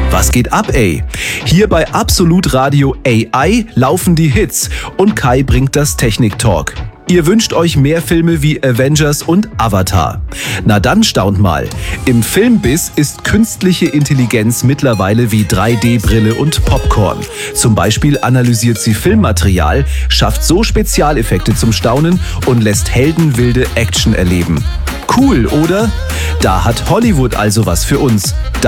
Was geht ab, ey? Hier bei Absolut Radio AI laufen die Hits und Kai bringt das Technik-Talk. Ihr wünscht euch mehr Filme wie Avengers und Avatar. Na dann staunt mal. Im Filmbiss ist künstliche Intelligenz mittlerweile wie 3D-Brille und Popcorn. Zum Beispiel analysiert sie Filmmaterial, schafft so Spezialeffekte zum Staunen und lässt heldenwilde Action erleben. Cool, oder? Da hat Hollywood also was für uns. Danke.